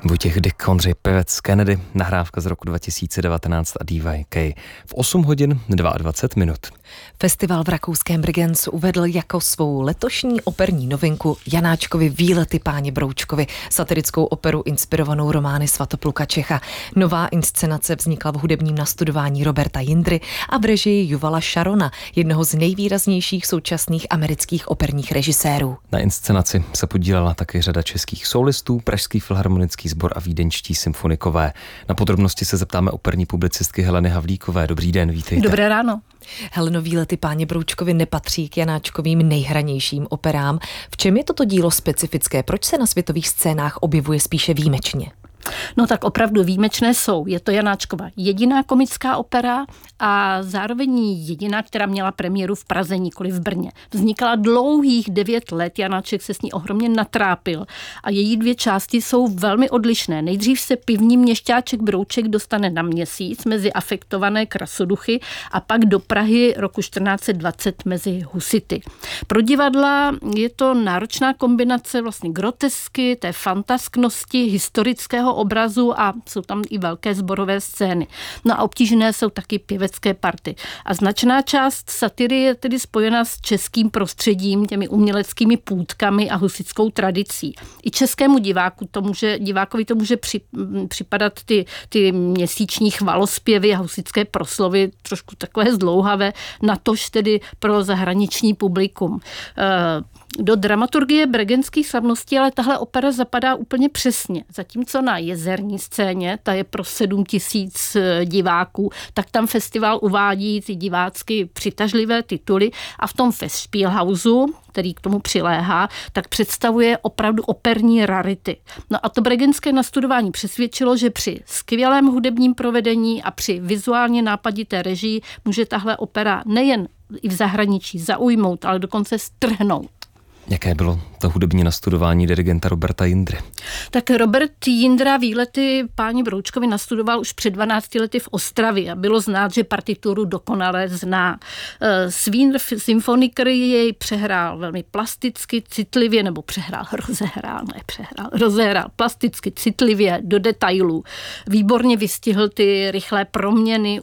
Vojtěch Dyk, Ondřej Pevec, Kennedy, nahrávka z roku 2019 a DYK v 8 hodin 22 minut. Festival v rakouském Bregenzu uvedl jako svou letošní operní novinku Janáčkovi Výlety páně Broučkovi, satirickou operu inspirovanou romány Svatopluka Čecha. Nová inscenace vznikla v hudebním nastudování Roberta Jindry a v režii Yuvala Sharona, jednoho z nejvýraznějších současných amerických operních režisérů. Na inscenaci se podílela také řada českých solistů, Pražský filharmonický sbor a vídeňští symfonikové. Na podrobnosti se zeptáme operní publicistky Heleny Havlíkové. Dobrý den, vítejte. Dobré ráno. Heleno, Výlety páně Broučkovi nepatří k Janáčkovým nejhranějším operám. V čem je toto dílo specifické? Proč se na světových scénách objevuje spíše výjimečně? No tak opravdu výjimečné jsou. Je to Janáčkova jediná komická opera a zároveň jediná, která měla premiéru v Praze, nikoli v Brně. Vznikala dlouhých 9 let, Janáček se s ní ohromně natrápil a její 2 části jsou velmi odlišné. Nejdřív se pivní měšťáček Brouček dostane na měsíc mezi afektované krasoduchy a pak do Prahy roku 1420 mezi husity. Pro divadla je to náročná kombinace vlastně grotesky, té fantasknosti, historického obrazu a jsou tam i velké sborové scény. No a obtížné jsou taky pěvecké party. A značná část satiry je tedy spojena s českým prostředím, těmi uměleckými půtkami a husitskou tradicí. I českému divákovi to může připadat ty měsíční chvalospěvy a husické proslovy trošku takové zdlouhavé, natož tedy pro zahraniční publikum. Do dramaturgie bregenských slavností ale tahle opera zapadá úplně přesně. Zatímco na jezerní scéně, ta je pro 7 000 diváků, tak tam festival uvádí ty divácky přitažlivé tituly a v tom Festspielhausu, který k tomu přiléhá, tak představuje opravdu operní rarity. No a to bregenské nastudování přesvědčilo, že při skvělém hudebním provedení a při vizuálně nápadité režii může tahle opera nejen i v zahraničí zaujmout, ale dokonce strhnout. Jaké bylo to hudební nastudování dirigenta Roberta Jindry? Tak Robert Jindra Výlety páni Broučkovi nastudoval už před 12 lety v Ostravě a bylo znát, že partituru dokonale zná. Svým symfoniker jej přehrál velmi plasticky, citlivě, rozehrál plasticky, citlivě, do detailů. Výborně vystihl ty rychlé proměny,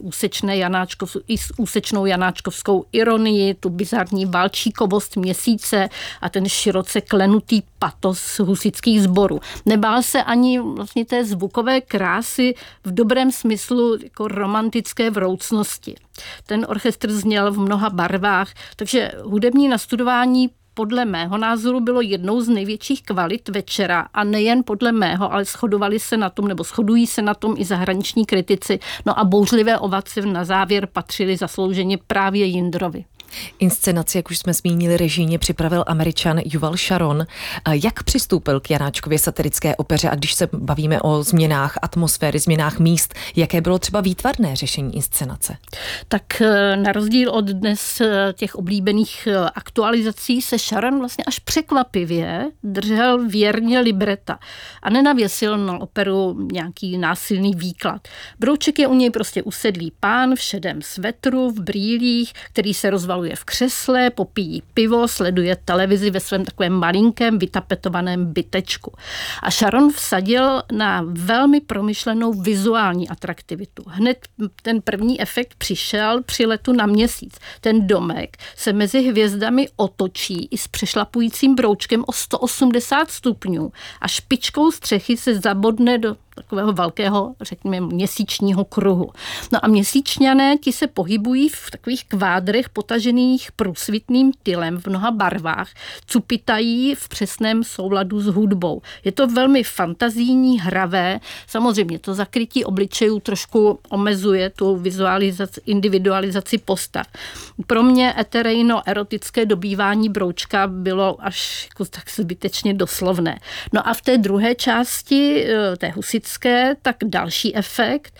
úsečnou janáčkovskou ironii, tu bizarní valčíkovost měsíce a ten široce klenutý patos husitských sborů. Nebál se ani vlastně té zvukové krásy v dobrém smyslu jako romantické vroucnosti. Ten orchestr zněl v mnoha barvách, takže hudební nastudování podle mého názoru bylo jednou z největších kvalit večera a nejen podle mého, ale shodují se na tom i zahraniční kritici. No a bouřlivé ovace na závěr patřily zaslouženě právě Jindrovi. Inscenaci, jak už jsme zmínili, režijně připravil Američan Yuval Sharon. Jak přistoupil k Janáčkově satirické opeře a když se bavíme o změnách atmosféry, změnách míst, jaké bylo třeba výtvarné řešení inscenace? Tak na rozdíl od dnes těch oblíbených aktualizací se Sharon vlastně až překvapivě držel věrně libreta a nenavěsil na operu nějaký násilný výklad. Brouček je u něj prostě usedlý pán v šedém svetru, v brýlích, který se rozvaluje v křesle, popíjí pivo, sleduje televizi ve svém takovém malinkém vytapetovaném bytečku. A Sharon vsadil na velmi promyšlenou vizuální atraktivitu. Hned ten první efekt přišel při letu na měsíc. Ten domek se mezi hvězdami otočí i s přešlapujícím broučkem o 180 stupňů a špičkou střechy se zabodne do takového velkého, řekněme, měsíčního kruhu. No a měsíčňané, ti se pohybují v takových kvádrech potažených průsvitným tylem v mnoha barvách, cupitají v přesném souladu s hudbou. Je to velmi fantazijní, hravé. Samozřejmě to zakrytí obličejů trošku omezuje tu individualizaci postav. Pro mě eterejno-erotické dobývání Broučka bylo až jako tak zbytečně doslovné. No a v té druhé části, té husické, tak další efekt,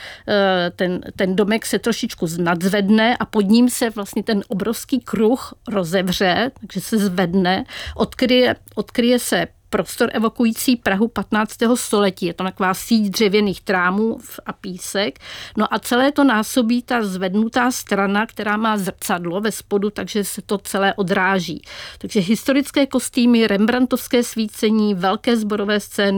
ten domek se trošičku nadzvedne a pod ním se vlastně ten obrovský kruh rozevře, takže se zvedne, odkryje se prostor evokující Prahu 15. století. Je to taková síť dřevěných trámů a písek. No a celé to násobí ta zvednutá strana, která má zrcadlo ve spodu, takže se to celé odráží. Takže historické kostýmy, rembrandtovské svícení, velké sborové scény,